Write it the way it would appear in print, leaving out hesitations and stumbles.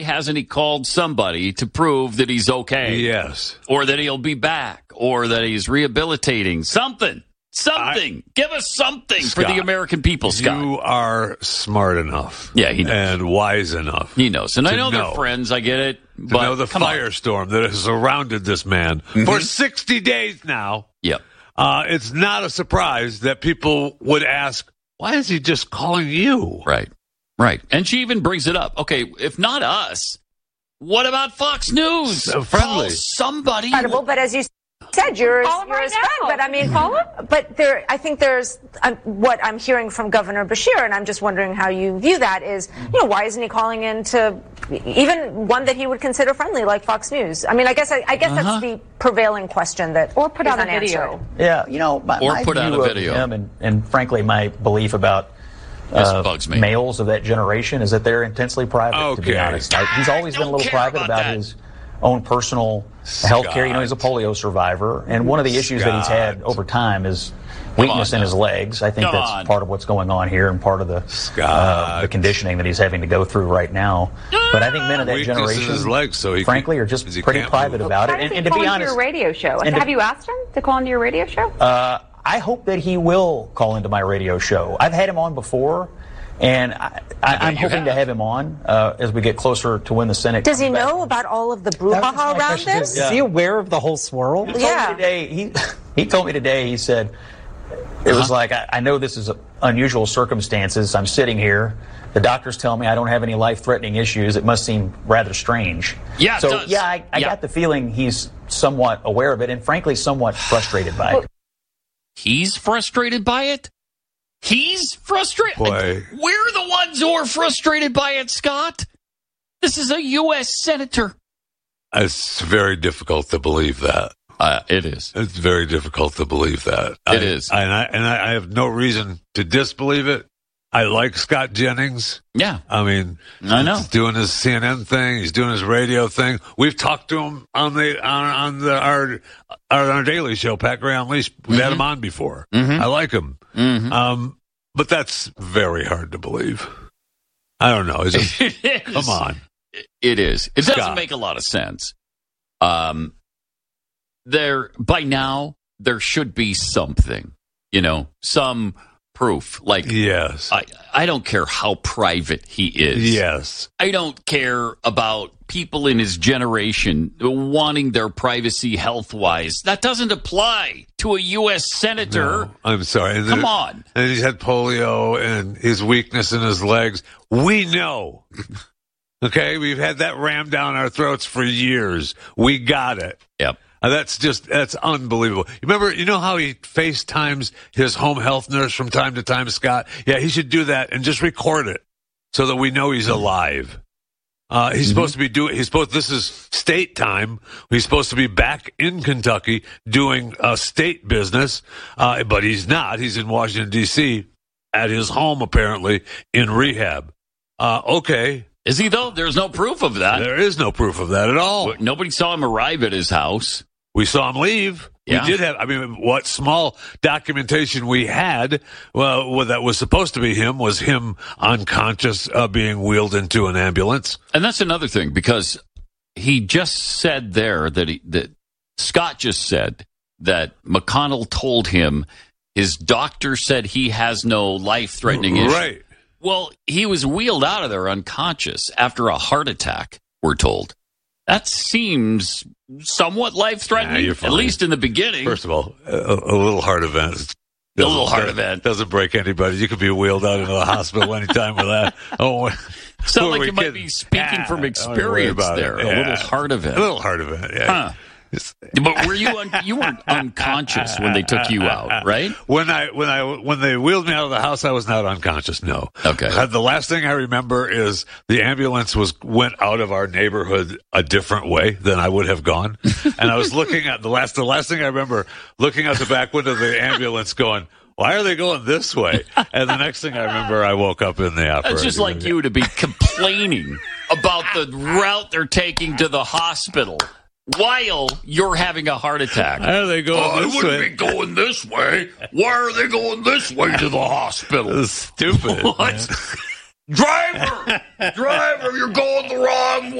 hasn't he called somebody to prove that he's okay? Yes. Or that he'll be back, or that he's rehabilitating. Something. Give us something Scott, for the American people, Scott. You are smart enough. Yeah, he knows. And wise enough. He knows. And I know they're friends. I get it. To know the firestorm that has surrounded this man for 60 days now. Yep. It's not a surprise that people would ask, why is he just calling you? Right. And she even brings it up. Okay, if not us, what about Fox News? So friendly. Call somebody. Incredible, but as you said, you're Call him his right friend. now. But I mean, call him. But I think there's what I'm hearing from Governor Beshear, and I'm just wondering how you view that. Is why isn't he calling in to even one that he would consider friendly, like Fox News? I mean, I guess that's the prevailing question that or put is out a unanswered. video. Yeah, my put out view a of video. him and frankly, my belief about bugs me. males of that generation is that they're intensely private. To be honest, he's always been a little private about his own personal health care. He's a polio survivor, and one of the issues that he's had over time is weakness in his legs. I think that's part of what's going on here, and part of the conditioning that he's having to go through right now. But I think men of that generation, in his legs, so frankly, are just pretty private about it. And to be honest, your radio show. Have you asked him to call into your radio show? I hope that he will call into my radio show. I've had him on before, and I'm hoping to have him on as we get closer to when the Senate. Does he know about all of the brouhaha around this? Is he aware of the whole swirl? He told me today, he said, it was like, I know this is unusual circumstances. I'm sitting here. The doctors tell me I don't have any life-threatening issues. It must seem rather strange. Yeah, so, it does. I got the feeling he's somewhat aware of it and, frankly, somewhat frustrated by it. He's frustrated by it? He's frustrated? Boy. We're the ones who are frustrated by it, Scott. This is a U.S. senator. It's very difficult to believe that. It is. It's very difficult to believe that. It is. And I have no reason to disbelieve it. I like Scott Jennings. Yeah. I mean, I know. He's doing his CNN thing. He's doing his radio thing. We've talked to him on our daily show, Pat Gray Unleashed. We've had him on before. I like him. But that's very hard to believe. I don't know. Come on. It is. It Scott. doesn't make a lot of sense. By now, there should be something, some proof. Like, yes. I don't care how private he is. Yes. I don't care about people in his generation wanting their privacy health-wise. That doesn't apply to a U.S. senator. No, I'm sorry. Come on. And he's had polio and his weakness in his legs. We know. Okay? We've had that rammed down our throats for years. We got it. Yep. That's unbelievable. You know how he FaceTimes his home health nurse from time to time, Scott? Yeah, he should do that and just record it so that we know he's alive. He's supposed to be this is state time. He's supposed to be back in Kentucky doing state business, but he's not. He's in Washington, D.C. at his home, apparently, in rehab. Okay. Is he, though? There's no proof of that. There is no proof of that at all. Nobody saw him arrive at his house. We saw him leave. Yeah. We did have, what small documentation we had, well, that was supposed to be him, was him unconscious, being wheeled into an ambulance. And that's another thing, because he just said there that Scott just said that McConnell told him his doctor said he has no life-threatening issue. Right. Well, he was wheeled out of there unconscious after a heart attack, we're told. That seems somewhat life-threatening, at least in the beginning. First of all, a little heart event. A little heart event. Doesn't break anybody. You could be wheeled out into the hospital anytime with that. Sound like you might be speaking from experience there. Yeah. A little heart event. A little heart event, yeah. Huh. But were you weren't unconscious when they took you out, right? When they wheeled me out of the house, I was not unconscious. No. Okay. The last thing I remember is the ambulance went out of our neighborhood a different way than I would have gone, and I was looking at the last thing I remember, looking out the back window of the ambulance, going, why are they going this way? And the next thing I remember, I woke up in the operating It's just like you to be complaining about the route they're taking to the hospital while you're having a heart attack. Why are they going this way? I wouldn't be going this way. Why are they going this way to the hospital? Stupid. What? Driver, you're going the wrong way.